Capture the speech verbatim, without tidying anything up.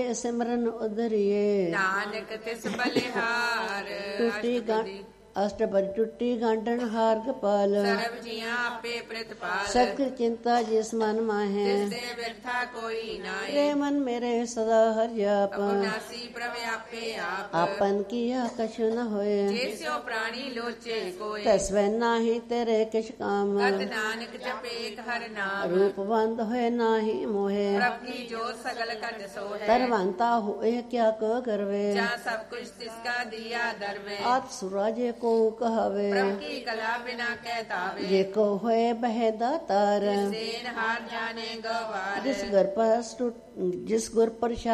ਸਿਮਰਨ ਉਧਰੀਏ ਨਾਨਕ ਤਿਸ ਬਲਿਹਾਰ। ਟੁੱਟੀ ਗਾ ਅਸ਼ਟਪਦੀ ਟੁੱਟੀ ਗਾਂਢਣ ਹਾਰ ਗੋਪਾਲ ਸਰਬ ਜੀਆਂ ਆਪੇ ਪ੍ਰਤਪਾਲ। ਸਗਲ ਚਿੰਤਾ ਜਿਸ ਮਨ ਮਾਹੇ ਤਿਸ ਦੇ ਬਿਰਥਾ ਕੋਈ ਨਾਏ। ਰੇ ਮਨ ਮੇਰੇ ਸਦਾ ਹਰਿ ਜਾਪ ਅਬੁਨਾਸੀ ਪ੍ਰਭ ਆਪੇ ਆਪ। ਆਪਨ ਕੀਆ ਕਛੁ ਨ ਹੋਏ ਜੇ ਸਿਓ ਪ੍ਰਾਣੀ ਲੋਚੇ ਕੋਏ। ਤਸਵੈ ਨਾਹੀ ਤੇਰੇ ਕਿਛ ਕਾਮ ਗਤ ਨਾਨਕ ਜਪੇ ਏਕ ਹਰਿ ਨਾਮ। ਰੂਪਵੰਦ ਹੋਏ ਨਾਹੀ ਮੋਹੇ ਪ੍ਰਭ ਕੀ ਜੋਤ ਸਗਲ ਘਟ ਸੋਹੈ। ਤਰਵੰਤਾ ਹੋਏ ਕਿਆ ਕੋ ਕਰਵੇ ਜਾ ਸਭ ਕੁਛ ਤਿਸਕਾ ਦਿਆ ਦਰਵੇ। ਆਤ ਸੁਰਾਜੇ ਕੋ ਕਹਾਵੇ ਪ੍ਰਭ ਕੀ ਕਲਾ ਬਿਨਾ ਕਹਿ ਤਾਵੇ। ਜੇ ਕੋ ਹੋਏ ਬਹਿ ਦਾਤਾਰ ਸੇਨ ਹਾਰ ਜਾਣੇ ਗਵਾਰ। ਜਿਸ ਗੁਰ ਪਰ ਜਿਸ ਗੁਰ ਪ੍ਰਸਾਦ